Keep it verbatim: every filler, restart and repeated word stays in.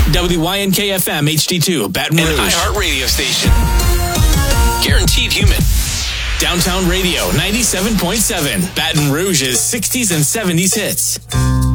W Y N K F M H D two, Baton Rouge. An iHeart radio station. Guaranteed human. Downtown Radio ninety-seven point seven, Baton Rouge's sixties and seventies hits.